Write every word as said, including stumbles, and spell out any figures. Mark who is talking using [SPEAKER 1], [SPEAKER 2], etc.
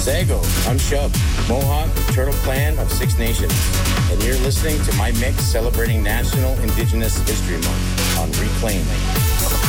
[SPEAKER 1] Zago, I'm Shub, Mohawk, Turtle Clan of Six Nations, and you're listening to my mix celebrating National Indigenous History Month on Reclaim.